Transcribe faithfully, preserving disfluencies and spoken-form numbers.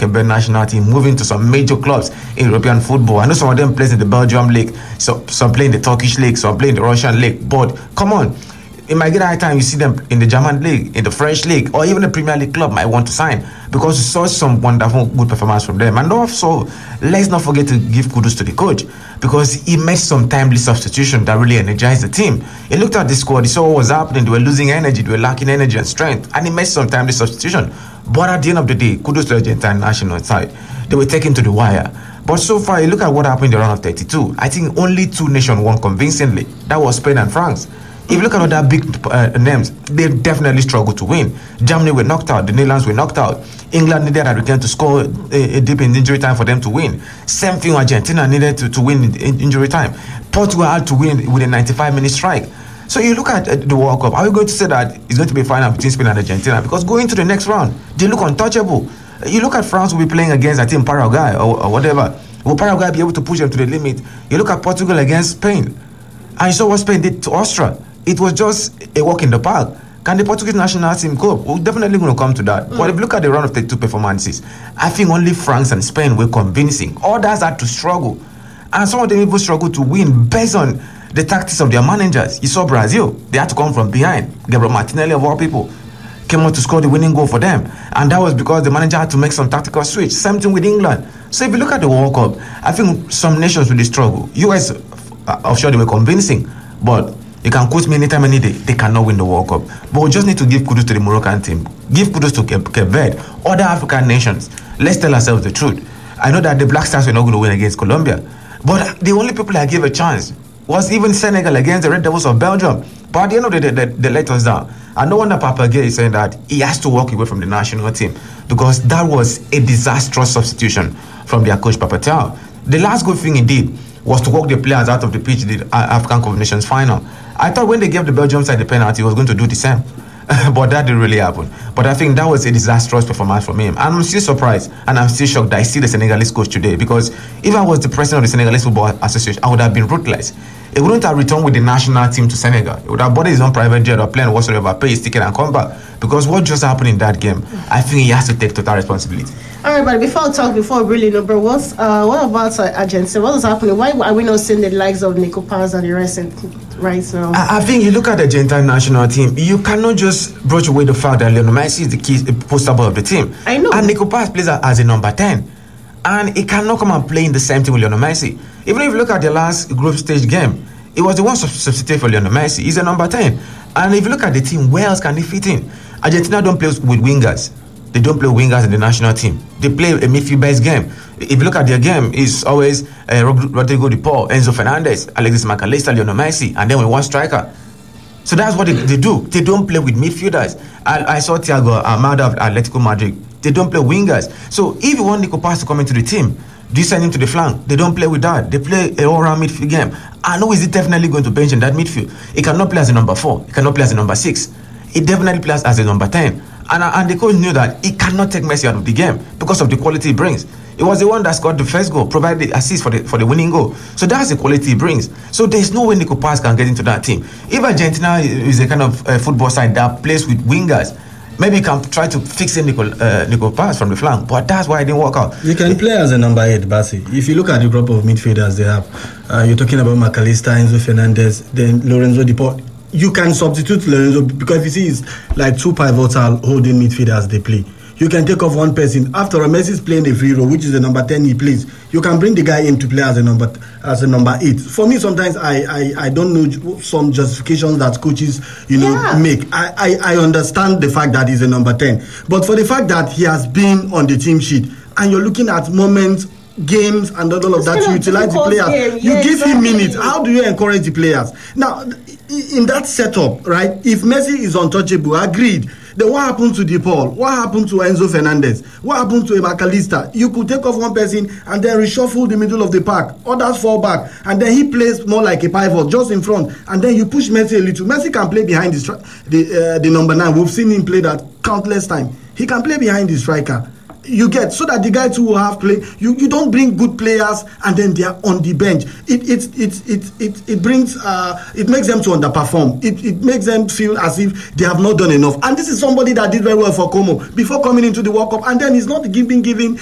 Quebec national team, moving to some major clubs in European football. I know some of them play in the Belgium league, so some play in the Turkish league, some play in the Russian league. But come on, it might get high time you see them in the German league, in the French league, or even the Premier League club might want to sign because you saw some wonderful good performance from them. And also, let's not forget to give kudos to the coach because he made some timely substitution that really energized the team. He looked at the squad, he saw what was happening. They were losing energy, they were lacking energy and strength, and he made some timely substitution. But at the end of the day, kudos to the Argentine national side. They were taken to the wire. But so far, you look at what happened in the round of thirty-two. I think only two nations won convincingly. That was Spain and France. If you look at other big uh, names, they definitely struggled to win. Germany were knocked out. The Netherlands were knocked out. England needed a return to score a, a deep in injury time for them to win. Same thing, Argentina needed to, to win in injury time. Portugal had to win with a ninety-five minute strike. So you look at uh, the World Cup. Are we going to say that it's going to be a final between Spain and Argentina? Because going to the next round, they look untouchable. You look at France will be playing against, I think, Paraguay or, or whatever. Will Paraguay be able to push them to the limit? You look at Portugal against Spain. And you saw what Spain did to Austria. It was just a walk in the park. Can the Portuguese national team cope? We're definitely going to come to that. Mm. But if you look at the round of thirty-two performances, I think only France and Spain were convincing. Others had to struggle. And some of them even struggled to win based on the tactics of their managers. You saw Brazil. They had to come from behind. Gabriel Martinelli, of all people, came out to score the winning goal for them. And that was because the manager had to make some tactical switch. Same thing with England. So if you look at the World Cup, I think some nations really struggle. U S, I'm sure they were convincing, but you can quote me anytime, any day. They cannot win the World Cup. But we just need to give kudos to the Moroccan team. Give kudos to Cape Verde, other African nations. Let's tell ourselves the truth. I know that the Black Stars were not going to win against Colombia. But the only people I gave a chance was even Senegal against the Red Devils of Belgium. But at the end of the day, they, they, they let us down. And no wonder Papa Gueye is saying that he has to walk away from the national team because that was a disastrous substitution from their coach, Papa Thiaw. The last good thing indeed was to walk the players out of the pitch in the African Cup of Nations final. I thought when they gave the Belgium side the penalty, he was going to do the same. But that didn't really happen. But I think that was a disastrous performance from him. And I'm still surprised and I'm still shocked that I see the Senegalese coach today because if I was the president of the Senegalese Football Association, I would have been ruthless. He wouldn't have returned with the national team to Senegal. He would have bought his own private jet or plane whatsoever, pay his ticket and come back. Because what just happened in that game, I think he has to take total responsibility. All right, but before I talk, before we really know, bro, what's, uh, what about uh, Argentina? What is happening? Why are we not seeing the likes of Nico Paz and the rest right now? I, I think you look at the Argentine national team, you cannot just brush away the fact that Lionel Messi is the key the poster boy of the team. I know. And Nico Paz plays as a number ten. And he cannot come and play in the same team with Lionel Messi. Even if you look at the last group stage game, he was the one substitute for Lionel Messi. He's a number ten. And if you look at the team, where else can he fit in? Argentina don't play with wingers. They don't play wingers in the national team. They play a midfield-based game. If you look at their game, it's always uh, Rodrigo De Paul, Enzo Fernandez, Alexis Mac Allister, Lionel Messi, and then with one striker. So that's what they, they do. They don't play with midfielders. I, I saw Thiago Almada of Atletico Madrid. They don't play wingers. So if you want Nico Paz to come into the team, do you send him to the flank? They don't play with that. They play a all-round midfield game. I know he's definitely going to bench in that midfield. He cannot play as a number four. He cannot play as a number six. He definitely plays as a number ten. And, and the coach knew that he cannot take Messi out of the game because of the quality he brings. He was the one that scored the first goal, provided the assist for the for the winning goal. So that's the quality he brings. So there's no way Nico Paz can get into that team. If Argentina is a kind of uh, football side that plays with wingers, maybe you can try to fix in Nico, uh, Nico Paz from the flank. But that's why it didn't work out. You can play as a number eight, Bassi. If you look at the group of midfielders they have, uh, you're talking about Mac Allister, Enzo Fernandez, then Lorenzo Di Paul. You can substitute Lorenzo because if you see it's like two pivotal holding midfielders they play. You can take off one person. After all, Messi is playing a free role, which is the number ten he plays. You can bring the guy in to play as a number as a number eight. For me, sometimes I I, I don't know some justifications that coaches you know yeah. make. I, I I understand the fact that he's a number ten, but for the fact that he has been on the team sheet and you're looking at moments, games and all of it's that, you utilize the players. Game. You Yeah, give exactly. him minutes. How do you encourage the players? Now, in that setup, right? If Messi is untouchable, agreed. Then what happened to De Paul? What happened to Enzo Fernandez? What happened to Mac Allister? You could take off one person and then reshuffle the middle of the park. Others fall back. And then he plays more like a pivot, just in front. And then you push Messi a little. Messi can play behind the stri- the, uh, the number nine. We've seen him play that countless times. He can play behind the striker. You get so that the guys who have play, you, you don't bring good players and then they are on the bench. It it it it it, it brings uh it makes them to underperform. It it makes them feel as if they have not done enough. And this is somebody that did very well for Como before coming into the World Cup, and then he's not giving giving